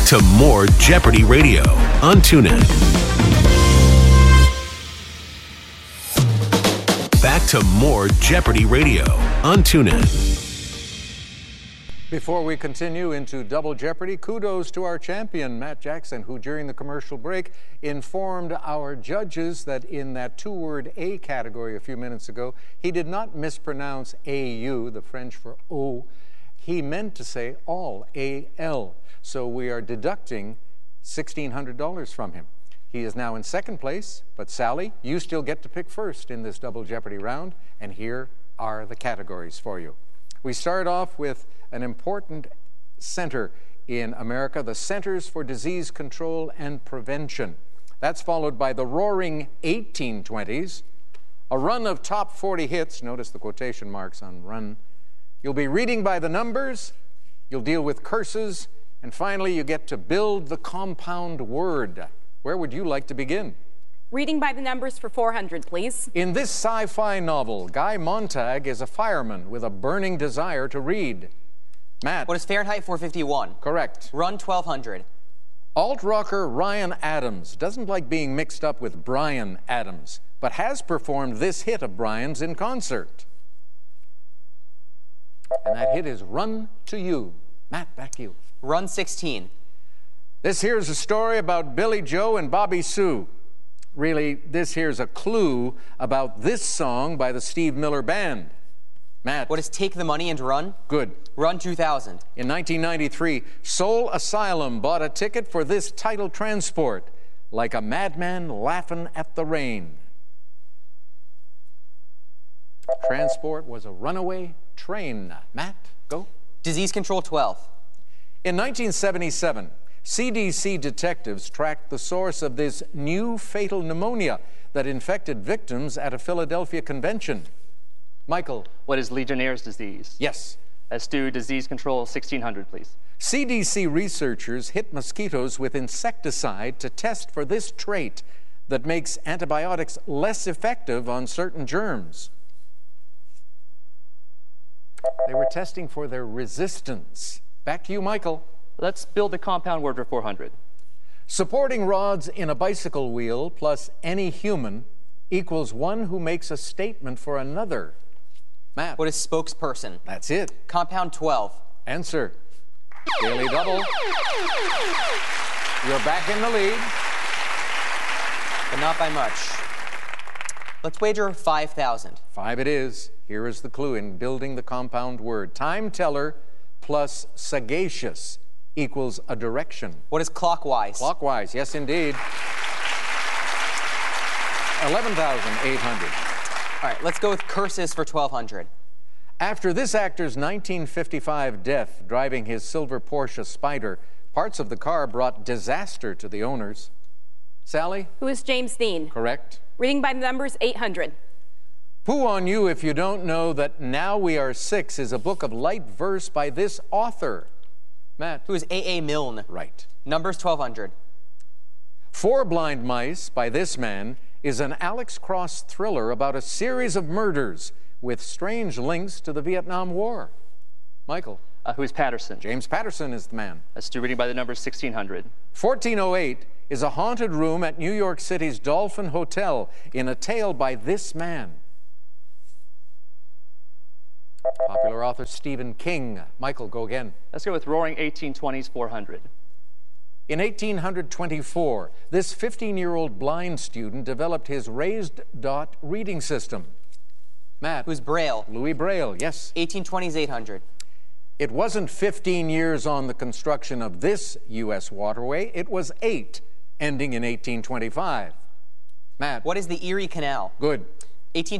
to more Jeopardy Radio on TuneIn. Back to more Jeopardy Radio on TuneIn. Before we continue into Double Jeopardy, kudos to our champion, Matt Jackson, who during the commercial break informed our judges that in that two-word A category a few minutes ago, he did not mispronounce AU, the French for O. He meant to say all, A-L. So we are deducting $1,600 from him. He is now in second place, but Sally, you still get to pick first in this Double Jeopardy round, and here are the categories for you. We start off with an important center in America, the Centers for Disease Control and Prevention. That's followed by the Roaring 1820s, a run of top 40 hits. Notice the quotation marks on run. You'll be reading by the numbers, you'll deal with curses, and finally you get to build the compound word. Where would you like to begin? Reading by the numbers for 400, please. In this sci-fi novel, Guy Montag is a fireman with a burning desire to read. Matt. What is Fahrenheit 451? Correct. Run 1200. Alt-rocker Ryan Adams doesn't like being mixed up with Bryan Adams, but has performed this hit of Bryan's in concert. And that hit is Run to You. Matt, back to you. Run 16. This here's a story about Billy Joe and Bobby Sue. Really, this here's a clue about this song by the Steve Miller Band. Matt. What is Take the Money and Run? Good. Run 2000. In 1993, Soul Asylum bought a ticket for this title transport, Like a Madman Laughing at the Rain. Transport was a runaway train. Matt, go. Disease Control 12. In 1977, CDC detectives tracked the source of this new fatal pneumonia that infected victims at a Philadelphia convention. Michael. What is Legionnaire's disease? Yes. Stu, Disease Control 1600, please. CDC researchers hit mosquitoes with insecticide to test for this trait that makes antibiotics less effective on certain germs. They were testing for their resistance. Back to you, Michael. Let's build a compound word for 400. Supporting rods in a bicycle wheel plus any human equals one who makes a statement for another. Matt. What is spokesperson? That's it. Compound 12. Answer. Daily double. You're back in the lead. But not by much. Let's wager 5,000. 5 it is. Here is the clue in building the compound word. Time teller plus sagacious equals a direction. What is clockwise? Clockwise, yes indeed. 11,800. All right, let's go with curses for 1,200. After this actor's 1955 death driving his silver Porsche Spyder, parts of the car brought disaster to the owners. Sally? Who is James Dean? Correct. Reading by the numbers 800. Pooh on you if you don't know that Now We Are Six is a book of light verse by this author. Matt. Who is A.A. Milne? Right. Numbers 1,200. Four Blind Mice by this man is an Alex Cross thriller about a series of murders with strange links to the Vietnam War. Michael. Who is Patterson? James Patterson is the man. Stu, reading by the numbers 1600. 1408 is a haunted room at New York City's Dolphin Hotel in a tale by this man. Popular author Stephen King. Michael, go again. Let's go with Roaring 1820s 400. In 1824, this 15-year-old blind student developed his raised dot reading system. Matt. Who's Braille? Louis Braille, yes. 1820s 800. It wasn't 15 years on the construction of this U.S. waterway. It was 8, ending in 1825. Matt. What is the Erie Canal? Good.